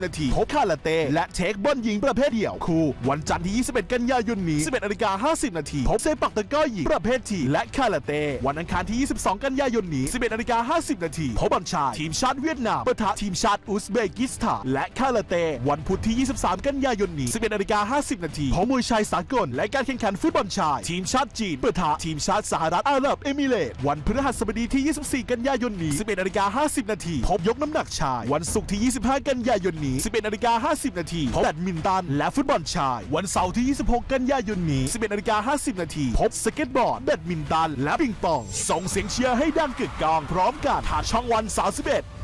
นาทีพบคาราเต้และเทคบอลหญิงประเภทเดี่ยวคู่วันจันทร์ที่ 21 กันยายนนี้ 11:50 นาทีพบเซปักตะกร้อหญิงประเภททีและคาราเต้วันอังคารที่ 22 กันยายนนี้ 11:50 นาทีพบบอลชายทีมชาติเวียดนามปะทะทีมชาติอุซเบกิสถานและคาราเต้วันพุธที่ 23 กันยายนนี้ 11:50 นาทีพบมวยชายสากลและการแข่งขันฟุตบอลชายทีมชาติจีนปะทะทีมชาติสหรัฐอาหรับเอมิเรตส์วันพฤหัสบดีที่ 24 กันยายนนี้ 11:50 นาทีพบยกน้ำหนักชายวันศุกร์ที่ 25 กันยายนนี้ 11:50 นาทีพบแบดมินตันและฟุตบอลชายวันเสาร์ที่ 26 กันยายนนี้ 11:50 นาทีพบสเก็ตบอร์ดแบดมินตันและปิงปองส่งเสียงเชียร์ให้ดังกึกก้องพร้อมกันทางช่องวัน31